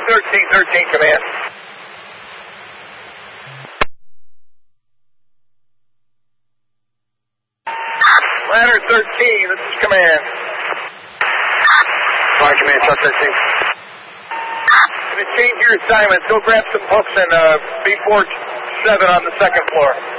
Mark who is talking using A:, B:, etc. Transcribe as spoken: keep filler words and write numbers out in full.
A: thirteen thirteen, command. Ladder thirteen, this is command.
B: Fire command, truck thirteen.
A: Going to change your assignment. Go grab some books and uh, be four seven on the second floor.